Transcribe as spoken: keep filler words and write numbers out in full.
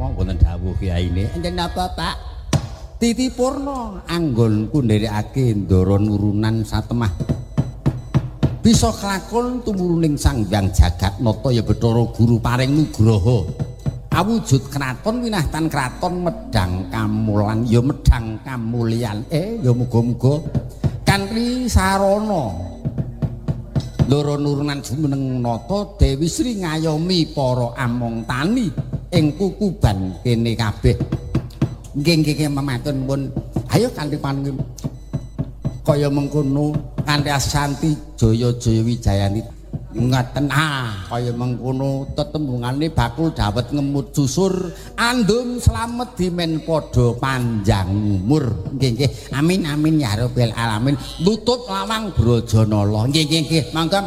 Purna wonten dawuh kiyaine. Enten napa, Pak? Titi Purna anggonku nderekake ndara nurunan satemah. Bisa kelakon tumurunning Sang Hyang Jagatnata ya Bathara Guru paring nugraha. Awujud kraton winahtan kraton medhang kamulan ya medhang kamulyan. Eh ya muga-muga kanthi sarana ndara nurunan jumeneng nata Dewi Sri ngayomi para among tani ing kukuban kene kabeh. Nggih nggih mamatun pun. Ayo kanthi panuwun kaya mengkono kanthi asanti Jaya-Jaya Wijayani ngaten ah kaya mengkono tetembungane bakul dawet ngemut susur andum slamet dimen padha panjang umur. Nggih nggih amin amin ya rabbal alamin. Tutup lawang Brajanala. Nggih nggih nggih mangga